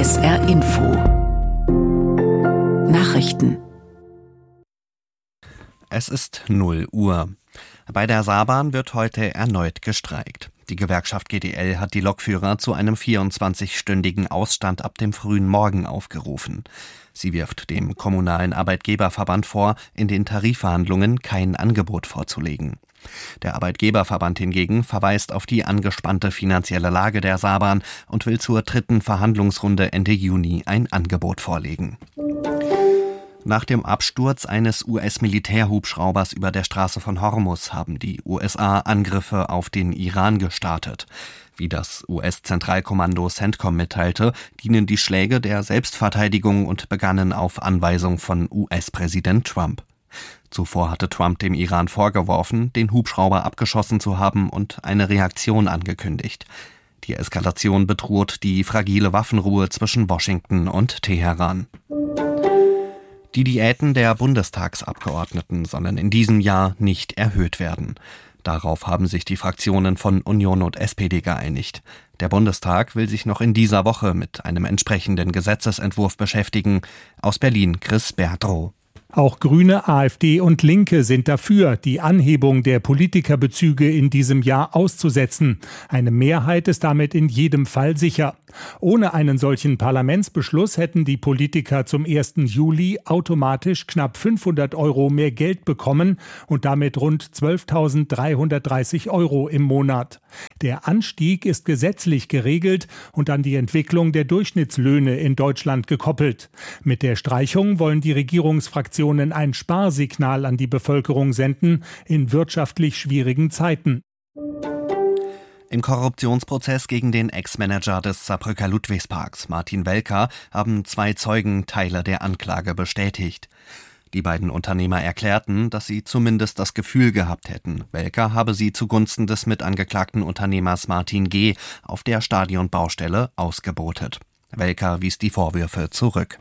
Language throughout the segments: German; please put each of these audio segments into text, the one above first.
SR Info Nachrichten. Es ist 0 Uhr. Bei der Saarbahn wird heute erneut gestreikt. Die Gewerkschaft GDL hat die Lokführer zu einem 24-stündigen Ausstand ab dem frühen Morgen aufgerufen. Sie wirft dem kommunalen Arbeitgeberverband vor, in den Tarifverhandlungen kein Angebot vorzulegen. Der Arbeitgeberverband hingegen verweist auf die angespannte finanzielle Lage der Saarbahn und will zur 3. Verhandlungsrunde Ende Juni ein Angebot vorlegen. Nach dem Absturz eines US-Militärhubschraubers über der Straße von Hormuz haben die USA Angriffe auf den Iran gestartet. Wie das US-Zentralkommando CENTCOM mitteilte, dienen die Schläge der Selbstverteidigung und begannen auf Anweisung von US-Präsident Trump. Zuvor hatte Trump dem Iran vorgeworfen, den Hubschrauber abgeschossen zu haben und eine Reaktion angekündigt. Die Eskalation bedroht die fragile Waffenruhe zwischen Washington und Teheran. Die Diäten der Bundestagsabgeordneten sollen in diesem Jahr nicht erhöht werden. Darauf haben sich die Fraktionen von Union und SPD geeinigt. Der Bundestag will sich noch in dieser Woche mit einem entsprechenden Gesetzesentwurf beschäftigen. Aus Berlin Chris Berdrow. Auch Grüne, AfD und Linke sind dafür, die Anhebung der Politikerbezüge in diesem Jahr auszusetzen. Eine Mehrheit ist damit in jedem Fall sicher. Ohne einen solchen Parlamentsbeschluss hätten die Politiker zum 1. Juli automatisch knapp 500 € mehr Geld bekommen und damit rund 12.330 € im Monat. Der Anstieg ist gesetzlich geregelt und an die Entwicklung der Durchschnittslöhne in Deutschland gekoppelt. Mit der Streichung wollen die Regierungsfraktionen ein Sparsignal an die Bevölkerung senden in wirtschaftlich schwierigen Zeiten. Im Korruptionsprozess gegen den Ex-Manager des Saarbrücker Ludwigsparks, Martin Welker, haben 2 Zeugen Teile der Anklage bestätigt. Die beiden Unternehmer erklärten, dass sie zumindest das Gefühl gehabt hätten, Welker habe sie zugunsten des mitangeklagten Unternehmers Martin G. auf der Stadionbaustelle ausgebotet. Welker wies die Vorwürfe zurück.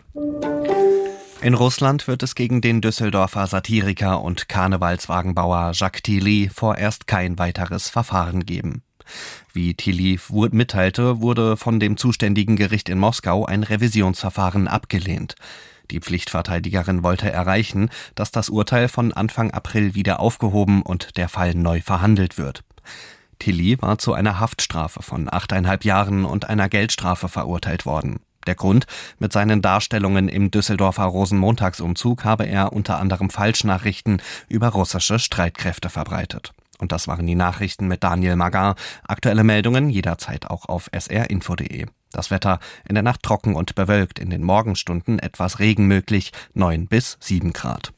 In Russland wird es gegen den Düsseldorfer Satiriker und Karnevalswagenbauer Jacques Tilly vorerst kein weiteres Verfahren geben. Wie Tilly mitteilte, wurde von dem zuständigen Gericht in Moskau ein Revisionsverfahren abgelehnt. Die Pflichtverteidigerin wollte erreichen, dass das Urteil von Anfang April wieder aufgehoben und der Fall neu verhandelt wird. Tilly war zu einer Haftstrafe von 8,5 Jahren und einer Geldstrafe verurteilt worden. Der Grund: mit seinen Darstellungen im Düsseldorfer Rosenmontagsumzug habe er unter anderem Falschnachrichten über russische Streitkräfte verbreitet. Und das waren die Nachrichten mit Daniel Magar. Aktuelle Meldungen jederzeit auch auf srinfo.de. Das Wetter: in der Nacht trocken und bewölkt, in den Morgenstunden etwas Regen möglich, 9 bis 7 Grad.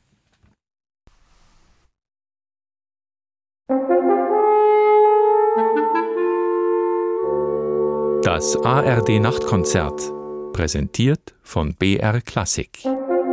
Das ARD-Nachtkonzert, präsentiert von BR Klassik.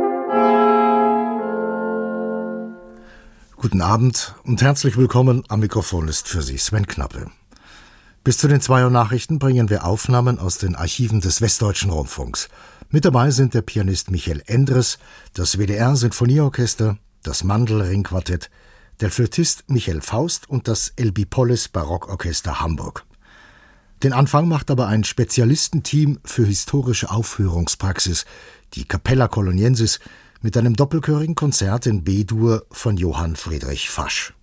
Guten Abend und herzlich willkommen. Am Mikrofon ist für Sie Sven Knappe. Bis zu den 2 Uhr Nachrichten bringen wir Aufnahmen aus den Archiven des Westdeutschen Rundfunks. Mit dabei sind der Pianist Michael Endres, das WDR-Sinfonieorchester, das Mandl-Ringquartett, der Flötist Michael Faust und das Elby Polles Barockorchester Hamburg. Den Anfang macht aber ein Spezialistenteam für historische Aufführungspraxis, die Capella Coloniensis, mit einem doppelchörigen Konzert in B-Dur von Johann Friedrich Fasch.